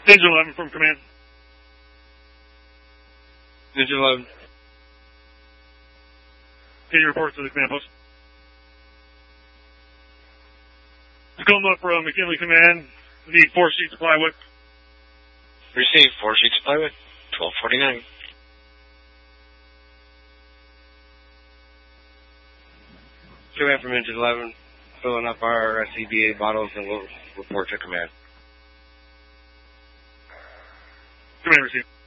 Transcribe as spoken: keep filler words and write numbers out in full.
Engine eleven from command. Engine eleven. Can you report to the command post? Tacoma from McKinley Command. Need four sheets of plywood. Receive four sheets of plywood. twelve forty-nine. Command from Engine eleven. Filling up our S C B A bottles and we'll report to command. Command received.